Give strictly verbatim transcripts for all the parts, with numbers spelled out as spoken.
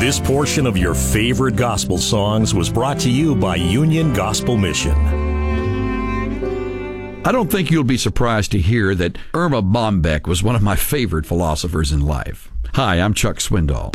This portion of your favorite gospel songs was brought to you by Union Gospel Mission. I don't think you'll be surprised to hear that Erma Bombeck was one of my favorite philosophers in life. Hi, I'm Chuck Swindoll.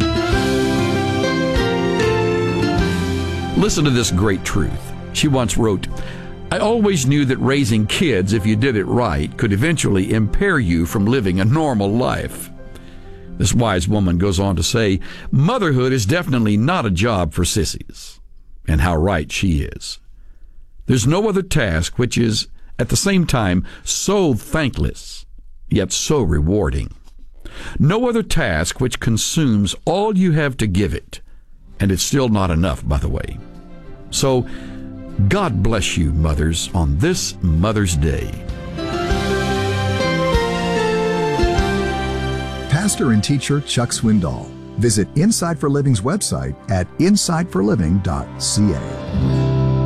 Listen to this great truth. She once wrote, I always knew that raising kids, if you did it right, could eventually impair you from living a normal life. This wise woman goes on to say, motherhood is definitely not a job for sissies. And how right she is. There's no other task which is, at the same time, so thankless, yet so rewarding. No other task which consumes all you have to give it, and it's still not enough, by the way. So, God bless you, mothers, on this Mother's Day. Pastor and teacher Chuck Swindoll. Visit Insight for Living's website at insight for living dot c a.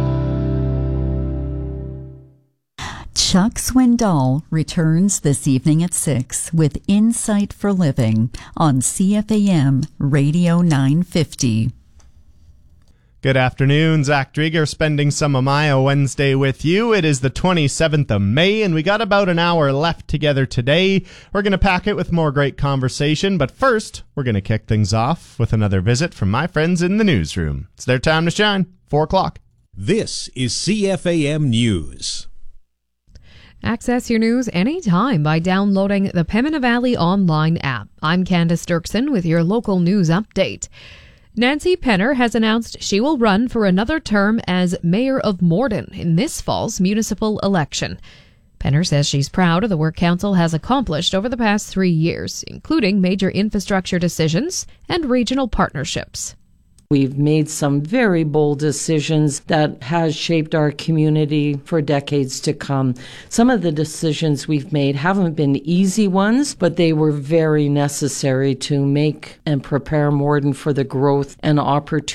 Chuck Swindoll returns this evening at six with Insight for Living on C F A M Radio nine fifty. Good afternoon, Zach Drieger spending some of my Wednesday with you. It is the twenty-seventh of May, and we got about an hour left together today. We're going to pack it with more great conversation, but first, we're going to kick things off with another visit from my friends in the newsroom. It's their time to shine. Four o'clock. This is C F A M News. Access your news anytime by downloading the Pembina Valley online app. I'm Candace Dirksen with your local news update. Nancy Penner has announced she will run for another term as Mayor of Morden in this fall's municipal election. Penner says she's proud of the work council has accomplished over the past three years, including major infrastructure decisions and regional partnerships. We've made some very bold decisions that has shaped our community for decades to come. Some of the decisions we've made haven't been easy ones, but they were very necessary to make and prepare Morden for the growth and opportunity